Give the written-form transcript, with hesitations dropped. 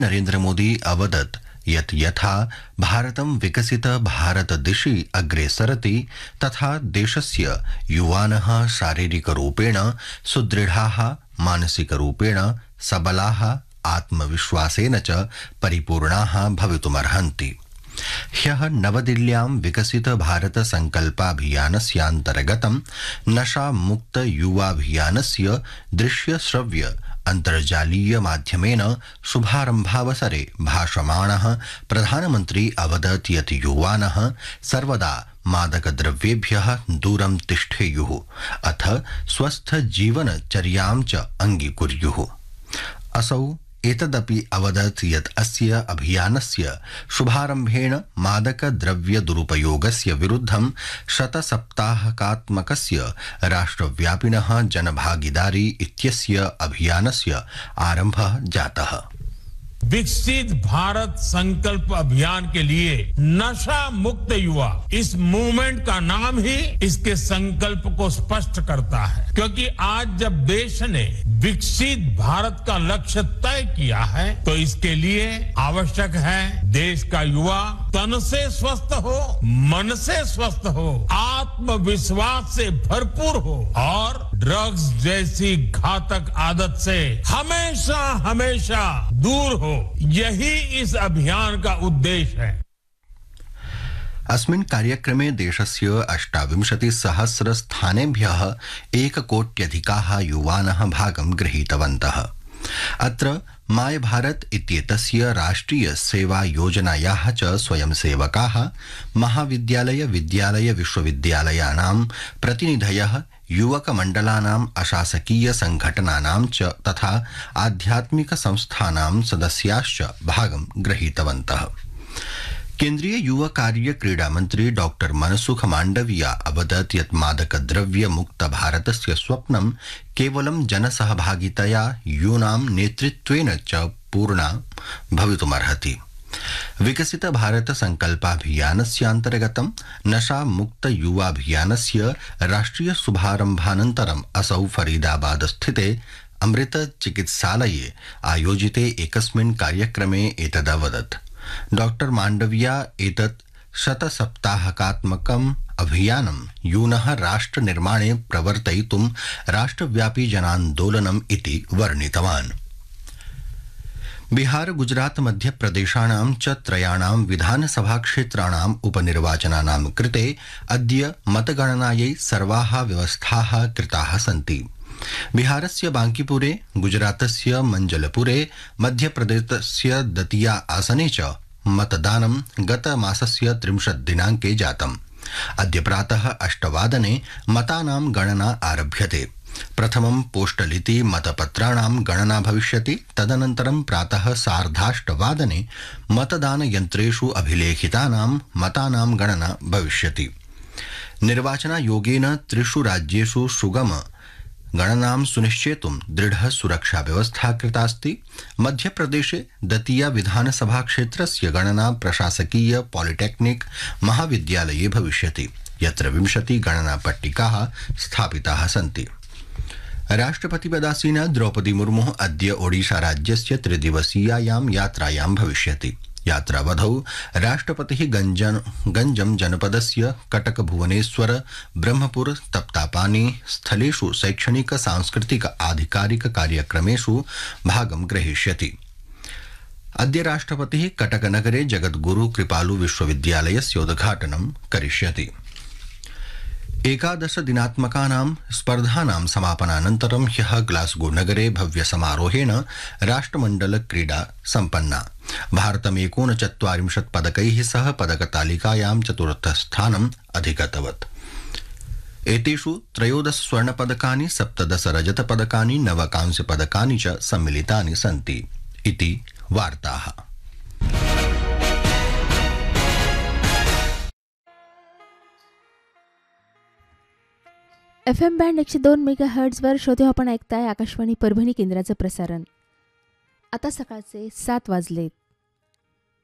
नरेंद्र मोदी अवदत् यत् यथा भारतं विकसित भारत दिशि अग्रेसरति तथा देशस्य युवानः शारीरिकरूपेण सुदृढाः मानसिकरूपेण सबलाः आत्मविश्वासेन च परिपूर्णाः भवितुमर्हन्ति। ह्यः नवदिल्ल्यां विकसित भारत संकल्पाभियानस्यान्तर्गतं नशा मुक्त युवाभियानस्य दृश्य श्रव्य अन्तर्जालीय माध्यमेन शुभारम्भावसरे भाषमाणः प्रधानमन्त्री अवदत् यत् युवानः सर्वदा मादकद्रव्येभ्यः दूरं तिष्ठेयुः अथ स्वस्थ जीवनचर्यां च अंगीकुर्युः। असौ एतदपि अवदत् यत् अस्य अभियानस्य शुभारम्भेण मादकद्रव्यदुरुपयोगस्य विरुद्धं शतसप्ताहकात्मकस्य राष्ट्रव्यापिनः जनभागीदारी इत्यस्य अभियानस्य आरम्भः जातः। विकसित भारत संकल्प अभियान के लिए नशा मुक्त युवा, इस मूवमेंट का नाम ही इसके संकल्प को स्पष्ट करता है, क्योंकि आज जब देश ने विकसित भारत का लक्ष्य तय किया है तो इसके लिए आवश्यक है देश का युवा तन से स्वस्थ हो, मन से स्वस्थ हो, आत्मविश्वास से भरपूर हो और ड्रग्स जैसी घातक आदत से हमेशा हमेशा दूर हो। यही इस अभियान का उद्देश्य है। अस्मिन् कार्यक्रमे देशस्य 28,000 स्थानेभ्यः 1,00,00,000 युवानः भागं गृहीतवन्तः। अत्र माय भारत इत्येतस्य राष्ट्रिय सेवा योजनायाः च स्वयंसेवकाः, महाविद्यालय विद्यालय विश्वविद्यालयानां प्रतिनिधयः, युवकमण्डलानाम् अशासकीय संघटनानां च तथा आध्यात्मिक संस्थानां सदस्याश्च भागं गृहीतवन्तः। केन्द्रीय युवा कार्य क्रीडा मंत्री डॉक्टर मनसुख मांडविया अवदत् यत् मादकद्रव्य मुक्त भारतस्य स्वप्नं केवलं जनसहभागितया यूनां नेतृत्वेन च पूर्णा भवितुमर्हति। विकसित भारत संकल्पाभियानस्यान्तर्गतं नशा मुक्त युवाभियानस्य राष्ट्रिय शुभारम्भानन्तरम् असौ फरीदाबाद स्थिते अमृत चिकित्सालये आयोजिते एकस्मिन् कार्यक्रमे एतदवदत्। डॉक्टर मांडविया एतत् शतसप्ताहकात्मकम् अभियानं यूनः राष्ट्र निर्माणे प्रवर्तयितुं राष्ट्रव्यापी जनान्दोलनम् इति वर्णितवान्। बिहार गुजरात मध्यप्रदेशाणां च त्रयाणां विधानसभा क्षेत्राणाम् उपनिर्वाचनानां कृते अद्य मतगणनायै सर्वाः व्यवस्थाः कृताः सन्ति। बिहारस्य बांकीपुरे, गुजरातस्य मंजलपुरे, मध्यप्रदेशस्य दतिया आसने च मतदानं गतमासस्य 30 दिनाङ्के जातम्। अद्य प्रातः 8 वादने मतानां गणना आरभ्यते। प्रथमं पोस्टलिति मतपत्राणां गणना भविष्यति। तदनन्तरं प्रातः 8:30 वादने मतदानयन्त्रेषु अभिलेखितानां मतानां गणना भविष्यति। निर्वाचनायोगेन 3 राज्येषु सुगम गणनां सुनिश्चेतुं दृढ़ सुरक्षा व्यवस्था कृतास्ति। मध्यप्रदेशे दतिया विधानसभा क्षेत्रस्य गणना प्रशासकीय पॉलिटेक्निक महाविद्यालये भविष्यति, यत्र 20 गणनापट्टिकाः स्थापिताः सन्ति। राष्ट्रपतिपदासीना द्रौपदी मुर्मुः अद्य ओडिशा राज्यस्य 3-दिवसीयायां यात्रायां भविष्यति। यात्रावधौ राष्ट्रपतिः गंजम जनपदस्य कटक भुवनेश्वर ब्रह्मपुर तप्तापानी स्थलेषु शैक्षणिक सांस्कृतिक आधिकारिक कार्यक्रमेषु भागं ग्रहीष्यति। अद्य राष्ट्रपतिः कटक नगरे जगद्गुरु कृपालु विश्वविद्यालयस्य उद्घाटनं करिष्यति। 11 दिनात्मकानां स्पर्धानां समापनानन्तरं ह्यः ग्लासगो नगरे भव्य समारोहेण राष्ट्रमण्डल क्रीडा सम्पन्ना। भारतं 39 पदकैः सह पदकतालिकायां 4th स्थानम् अधिगतवत्। एतेषु 13 स्वर्णपदकानि, 17 रजतपदकानि, 9 कांस्यपदकानि च सम्मिलितानि सन्ति इति वार्ताः। FM बँड 102 मेगाहर्ट्झवर श्रोते आपण ऐकताय आकाशवाणी परभणी केंद्राचं प्रसारण। आता सकाळचे 7 वाजलेत।